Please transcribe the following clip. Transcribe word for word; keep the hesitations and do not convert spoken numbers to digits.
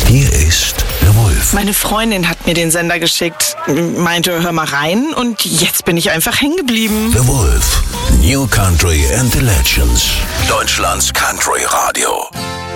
Hier ist der Wolf. Meine Freundin hat mir den Sender geschickt, meinte, hör mal rein und jetzt bin ich einfach hängen geblieben. Der Wolf. New Country and the Legends. Deutschlands Country Radio.